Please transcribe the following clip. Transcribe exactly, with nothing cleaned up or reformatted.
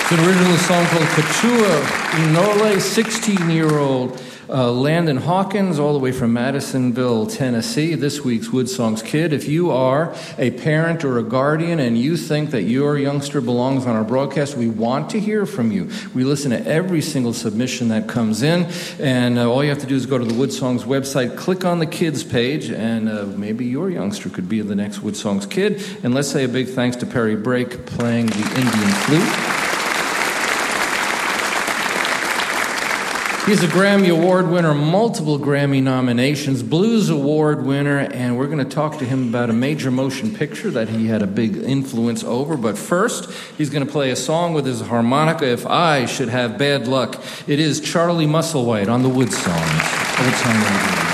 It's an original song called Ketua Inole, sixteen-year-old uh, Landon Hawkins, all the way from Madisonville, Tennessee. This week's Wood Songs Kid. If you are a parent or a guardian and you think that your youngster belongs on our broadcast, we want to hear from you. We listen to every single submission that comes in, and uh, all you have to do is go to the Wood Songs website, click on the kids page, and uh, maybe your youngster could be the next Wood Songs Kid. And let's say a big thanks to Perry Brake playing the Indian flute. He's a Grammy Award winner, multiple Grammy nominations, Blues Award winner, and we're going to talk to him about a major motion picture that he had a big influence over. But first, he's going to play a song with his harmonica, If I Should Have Bad Luck. It is Charlie Musselwhite on the Wood Songs. Old Time Radio.